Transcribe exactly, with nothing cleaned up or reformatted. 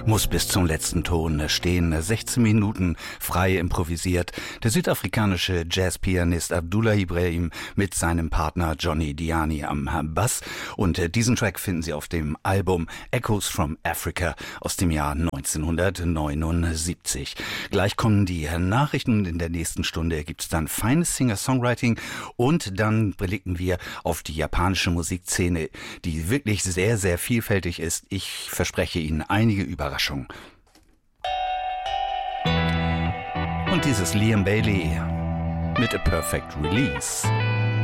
muss bis zum letzten Ton stehen. sechzehn Minuten frei improvisiert. Der südafrikanische Jazzpianist Abdullah Ibrahim mit seinem Partner Johnny Diani am Bass. Und diesen Track finden Sie auf dem Album Echoes from Africa aus dem Jahr neunzehnhundertneunundsiebzig. Gleich kommen die Nachrichten und in der nächsten Stunde gibt es dann feines Singer-Songwriting und dann blicken wir auf die japanische Musikszene, die wirklich sehr, sehr vielfältig ist. Ich verspreche Ihnen einige Überraschungen. Und dieses Liam Bailey mit A Perfect Release.